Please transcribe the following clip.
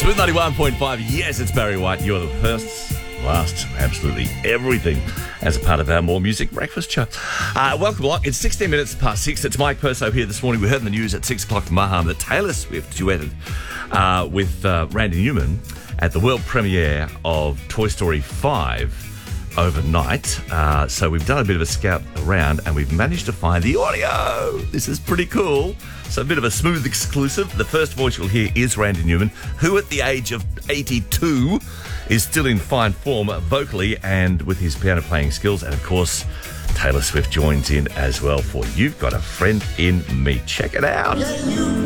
Smooth 91.5. Yes, it's Barry White. You're the first, last, absolutely everything as a part of our More Music Breakfast show. Welcome along. It's 16 minutes past 6. It's Mike Perso here this morning. We heard in the news at 6 o'clock from Maham that Taylor Swift duetted with Randy Newman at the world premiere of Toy Story 5 overnight. So we've done a bit of a scout around and we've managed to find the audio. This is pretty cool. So a bit of a smooth exclusive. The first voice you'll hear is Randy Newman, who at the age of 82 is still in fine form vocally and with his piano playing skills. And of course, Taylor Swift joins in as well for You've Got a Friend in Me. Check it out.